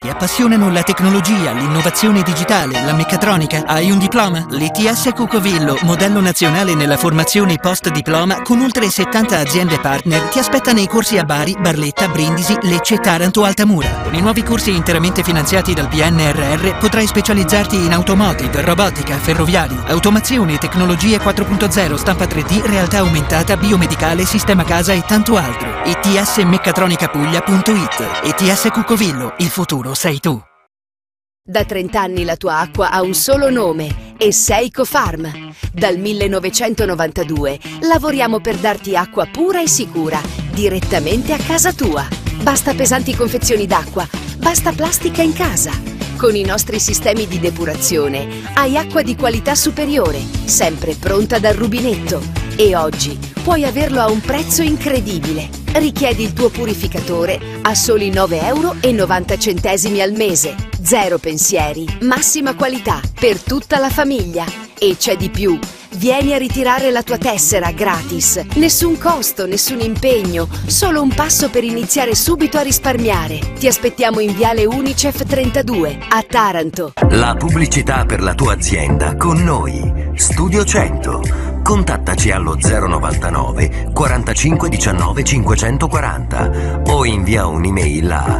Ti appassionano la tecnologia, l'innovazione digitale, la meccatronica? Hai un diploma? L'ITS Cucovillo, modello nazionale nella formazione post-diploma con oltre 70 aziende partner, ti aspetta nei corsi a Bari, Barletta, Brindisi, Lecce, Taranto, Altamura. Con i nuovi corsi interamente finanziati dal PNRR potrai specializzarti in automotive, robotica, ferroviario, automazione, tecnologie 4.0, stampa 3D, realtà aumentata, biomedicale, sistema casa e tanto altro. itsmeccatronicapuglia.it. ITS Cucovillo, il futuro sei tu. Da 30 anni la tua acqua ha un solo nome e sei Cofarm. Dal 1992 lavoriamo per darti acqua pura e sicura direttamente a casa tua. Basta pesanti confezioni d'acqua, basta plastica in casa. Con i nostri sistemi di depurazione hai acqua di qualità superiore, sempre pronta dal rubinetto. E oggi puoi averlo a un prezzo incredibile. Richiedi il tuo purificatore a soli 9,90 € al mese. Zero pensieri, massima qualità per tutta la famiglia. E c'è di più. Vieni a ritirare la tua tessera gratis. Nessun costo, nessun impegno, solo un passo per iniziare subito a risparmiare. Ti aspettiamo in Viale Unicef 32 a Taranto. La pubblicità per la tua azienda con noi. Studio 100. Contattaci allo 099 45 19 540 o invia un'email a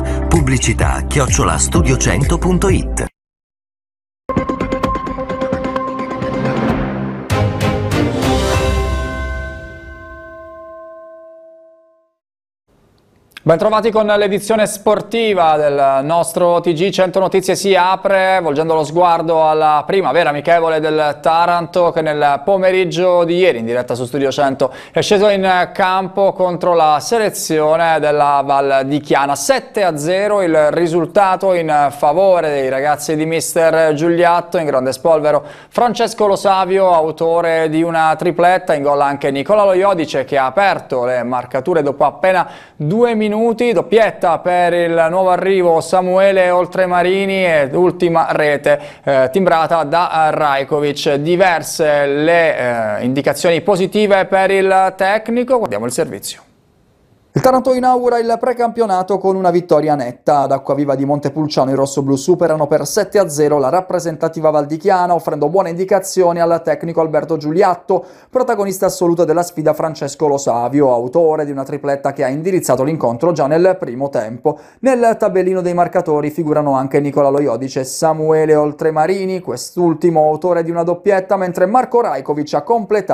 pubblicità@studio100.it. Bentrovati con l'edizione sportiva del nostro TG 100 Notizie. Si apre volgendo lo sguardo alla prima vera amichevole del Taranto, che nel pomeriggio di ieri in diretta su Studio 100 è sceso in campo contro la selezione della Val di Chiana. 7-0 il risultato in favore dei ragazzi di mister Giuliatto. In grande spolvero Francesco Lo Savio, autore di una tripletta, in gol anche Nicola Lo Iodice, che ha aperto le marcature dopo appena 2 minuti. Doppietta per il nuovo arrivo Samuele Oltremarini e ultima rete timbrata da Rajkovic. Diverse le indicazioni positive per il tecnico. Guardiamo il servizio. Il Taranto inaugura il precampionato con una vittoria netta. Ad Acquaviva di Montepulciano i rossoblù superano per 7-0 la rappresentativa valdichiana, offrendo buone indicazioni al tecnico Alberto Giuliatto, protagonista assoluto della sfida Francesco Lo Savio, autore di una tripletta che ha indirizzato l'incontro già nel primo tempo. Nel tabellino dei marcatori figurano anche Nicola Lo Iodice e Samuele Oltremarini, quest'ultimo autore di una doppietta, mentre Marco Rajkovic ha completato